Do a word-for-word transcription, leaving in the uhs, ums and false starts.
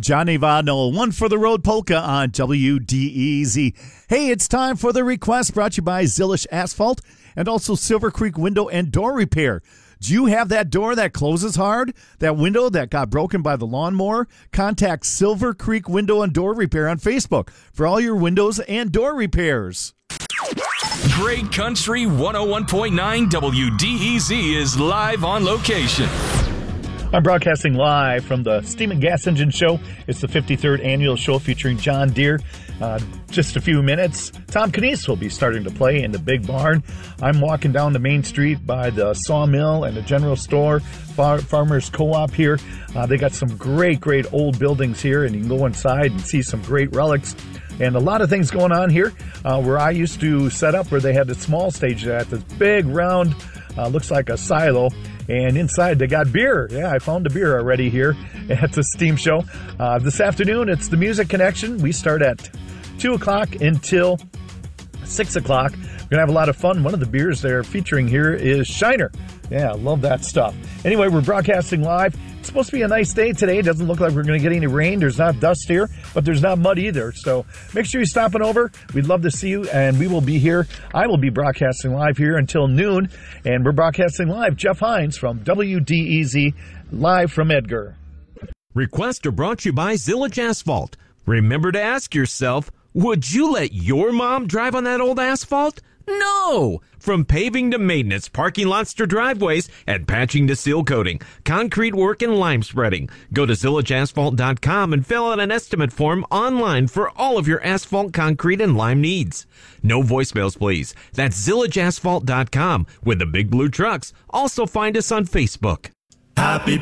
Johnny Vodnell, one for the road polka on W D E Z. Hey, it's time for the request brought to you by Zillish Asphalt and also Silver Creek Window and Door Repair. Do you have that door that closes hard? That window that got broken by the lawnmower? Contact Silver Creek Window and Door Repair on Facebook for all your windows and door repairs. Great Country one oh one point nine W D E Z is live on location. I'm broadcasting live from the Steam and Gas Engine Show. It's the fifty-third annual show featuring John Deere. Uh, just a few minutes, Tom Canese will be starting to play in the big barn. I'm walking down the main street by the sawmill and the general store, far, farmers co-op here. Uh, they got some great, great old buildings here, and you can go inside and see some great relics. And a lot of things going on here. Uh, where I used to set up, where they had the small stage at this big round, uh, looks like a silo. And inside they got beer. Yeah, I found the beer already here at the Steam Show. Uh, this afternoon, it's the Music Connection. We start at two o'clock until six o'clock. We're going to have a lot of fun. One of the beers they're featuring here is Shiner. Yeah, I love that stuff. Anyway, we're broadcasting live. It's supposed to be a nice day today. It doesn't look like we're going to get any rain. There's not dust here, but there's not mud either. So make sure you're stopping over. We'd love to see you, and we will be here. I will be broadcasting live here until noon, and we're broadcasting live. Jeff Hines from W D E Z, live from Edgar. Requests are brought to you by Zillish Asphalt. Remember to ask yourself, would you let your mom drive on that old asphalt? No! From paving to maintenance, parking lots to driveways, and patching to seal coating, concrete work and lime spreading. Go to zillish asphalt dot com and fill out an estimate form online for all of your asphalt, concrete, and lime needs. No voicemails, please. That's zillish asphalt dot com with the big blue trucks. Also find us on Facebook. Happy